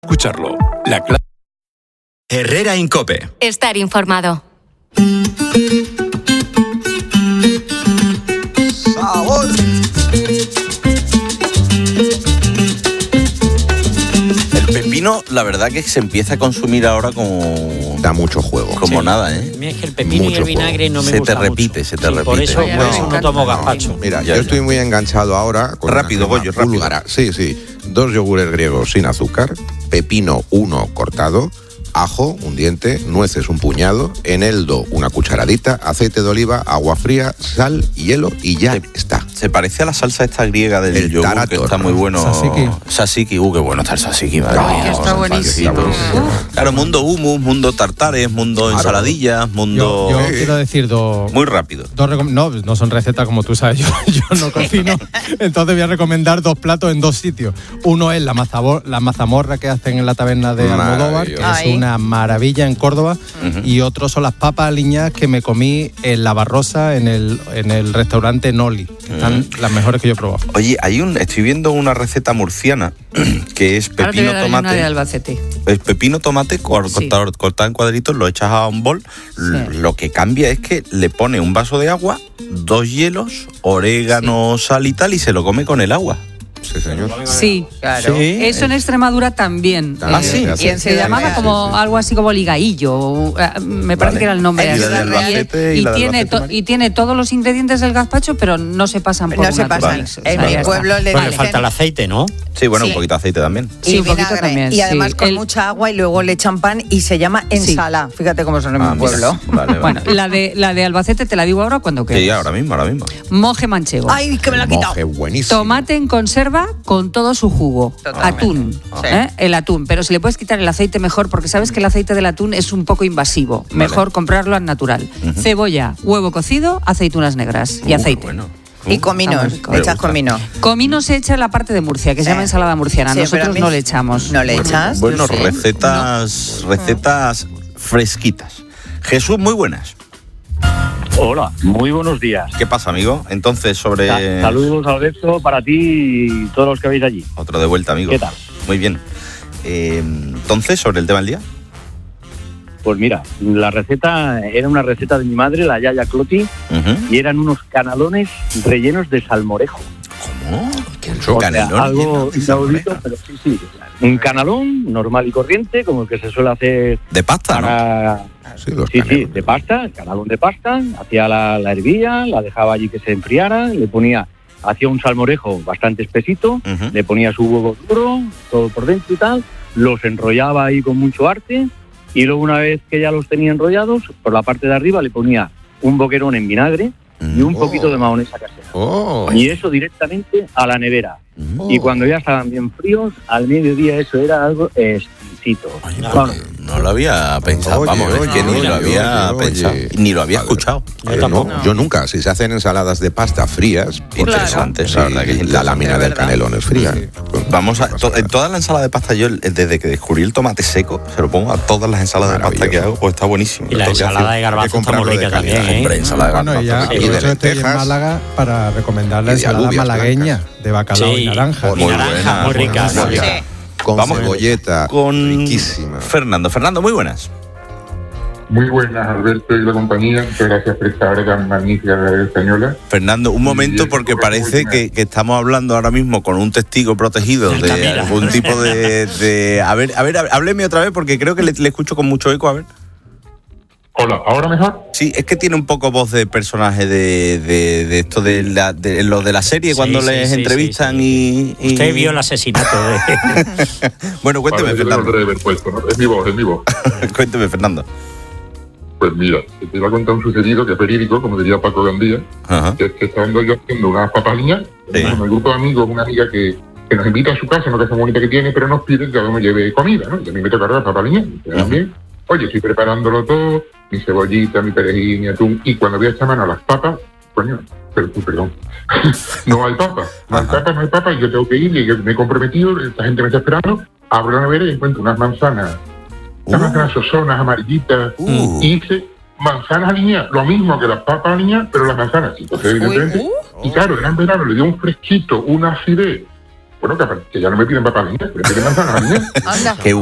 Escucharlo. Herrera Incope. Estar informado. ¡Sabor! El pepino, la verdad que se empieza a consumir ahora como... Da mucho juego. Como nada, ¿eh? Es que el pepino Mucho y el vinagre juego. no me Se gusta te repite, mucho. se te repite. Por eso no tomo gazpacho. Mira, Ya, yo estoy muy enganchado ahora con Rápido, una crema Goyo, rápido. búlgara. Sí. 2 yogures griegos sin azúcar, pepino 1 cortado, ajo, un diente, nueces un puñado, eneldo una cucharadita, aceite de oliva, agua fría, sal, hielo y ya está. Se parece a la salsa esta griega del El yogur, tarator, que está muy bueno. Tzatziki. Tzatziki, qué bueno está el tzatziki, madre mía. Está buenísimo. Claro, mundo hummus, mundo tartares, mundo Claro. ensaladillas, mundo... Yo quiero decir Muy rápido. no son recetas como tú sabes, yo no cocino, entonces voy a recomendar 2 platos en 2 sitios. Uno es la mazamorra que hacen en la taberna de Almodóvar, que Maravilloso. es una maravilla en Córdoba, y otro son las papas aliñadas que me comí en La Barrosa, en el restaurante Noli, que están las mejores que yo he probado. Oye, estoy viendo una receta murciana que es Ahora te voy pepino a dar una de tomate. Albacete. Es pepino tomate Sí. cortado en cuadritos, lo echas a un bol. Lo que cambia es que le pone un vaso de agua, 2 hielos, orégano, sal y tal, y se lo come con el agua. Sí, señor. Sí, Claro. eso en Extremadura también. También sí. se hace. Y en Se llamaba Real. como algo así como ligaillo, me parece Vale. que era el nombre. Y la de así. Albacete, y la de tiene Albacete, María. y tiene todos los ingredientes del gazpacho, pero no se pasan por No se una pasan. turmis, o En sea, mi ya está. pueblo le Bueno, le dicen... falta el aceite, ¿no? Sí, bueno, Sí. un poquito de aceite también. Sí, y un poquito vinagre. también, Y además sí. con mucha agua y luego le echan pan y se llama ensala. Fíjate cómo son en mi mira. pueblo. Vale, Bueno, la de Albacete te la digo ahora cuando quieras. Sí, ahora mismo. Moje manchego. Ay, que me lo ha quitado. Moje buenísimo. Tomate en conserva con todo su jugo. Totalmente. Atún. Sí. El atún. Pero si le puedes quitar el aceite mejor, porque sabes que el aceite del atún es un poco invasivo. Mejor comprarlo al natural. Cebolla, huevo cocido, aceitunas negras y aceite. Bueno. Y Está cominos. muy rico. Le echas Me gusta. comino. Comino se echa en la parte de Murcia, que se llama ensalada murciana. Sí, pero a Nosotros mí no le echamos. ¿No le echas? Bueno, Yo sí. recetas fresquitas. Jesús, muy buenas. Hola, muy buenos días. ¿Qué pasa, amigo? Entonces, sobre... Saludos, Alberto, para ti y todos los que veis allí. Otro de vuelta, amigo. ¿Qué tal? Muy bien. Entonces, sobre el tema del día. Pues mira, la receta era una receta de mi madre, la Yaya Cloti, y eran unos canalones rellenos de salmorejo. ¿Cómo? Mucho. O sea, Canelón algo lleno de inaudito, salmorejo. pero sí. Un canalón normal y corriente, como el que se suele hacer De pasta, ¿no? para... Sí, los Sí, canelones. de pasta, canalón de pasta, hacía la hervía, la dejaba allí que se enfriara, hacía un salmorejo bastante espesito, Ujú. le ponía su huevo duro, todo por dentro y tal, los enrollaba ahí con mucho arte, y luego una vez que ya los tenía enrollados, por la parte de arriba le ponía un boquerón en vinagre y un Oh. poquito de mayonesa casera. Oh. Y eso directamente a la nevera. Y cuando ya estaban bien fríos, al mediodía eso era algo exquisito. Oye, Vamos, no lo había pensado, Oye, vamos, es que ni oye, lo había oye. pensado, ni lo había Vale. escuchado. Yo nunca. Si se hacen ensaladas de pasta frías, pues Interesante, sí, la verdad que es la interesante. lámina Es del verdad. canelón es fría. Vamos a, No pasa en nada. toda la ensalada de pasta, yo desde que descubrí el tomate seco, se lo pongo a todas las ensaladas de pasta que Maravilloso. hago, pues está buenísimo. Y la El toque ensalada ácido. de garbanzo está muy comprarlo de rica calidad. también, Hombre, ¿eh? ensalada de Bueno, y ya garbanzo. y de aprovecho que estoy en lentejas. Málaga para recomendar la Y de ensalada alubias malagueña blancas. de bacalao Sí, y naranja. y naranja, muy rica, buena. muy rica. Sí. Con Vamos cebolleta con riquísima. Fernando, muy buenas. Muy buenas, Alberto y la compañía. Muchas gracias por esta hora tan magnífica de la radio española. Fernando, un momento, Y porque esto, parece que estamos hablando ahora mismo con un testigo protegido de Altamira. algún tipo de... A ver, hábleme otra vez, porque creo que le escucho con mucho eco, a ver. Hola, ¿ahora mejor? Sí, es que tiene un poco voz de personaje de esto de lo de la serie, Sí, cuando sí, les sí, entrevistan sí. y... Usted vio el asesinato de... Bueno, cuénteme, Vale, yo lo Fernando. de haber puesto, ¿no? Es mi voz. Cuénteme, Fernando. Pues mira, te iba a contar un sucedido que es verídico, como diría Paco Gandía, Ajá. que es que estando yo haciendo unas papaliñas, Sí. con el grupo de amigos, una amiga que nos invita a su casa, una casa bonita que tiene, pero nos pide que yo me lleve comida, ¿no? Y a mí me toca las papaliñas, y también. Oye, estoy preparándolo todo, mi cebollita, mi perejil, mi atún, y cuando voy a echar mano a las papas, coño, perdón, no hay papas, y yo tengo que ir, y yo me he comprometido, esta gente me está esperando, abro la nevera y encuentro unas manzanas sosonas, amarillitas, y hice manzanas aliñadas, lo mismo que las papas aliñadas, pero las manzanas, entonces evidentemente, y claro, era en verano, le dio un fresquito, una acidez Bueno, que ya no me piden papaliña, me piden manzana aliña. Anda. Qué